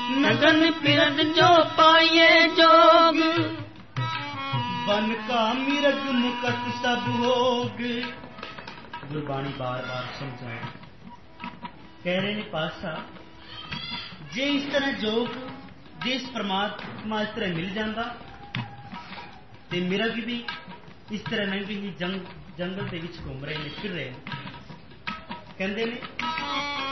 नगन फिरत जो पाए जोग बन का मिरग मुकत सब होग। गुरबाणी बार बार समझाए कह रहे ने पातशाह जे इस तरह जोग जे इस परमात्मा इस तरह मिल जाता ते मिरग भी इस तरह नंगे ही जंगल के विच घूम रहे ने फिर रहे कहते ने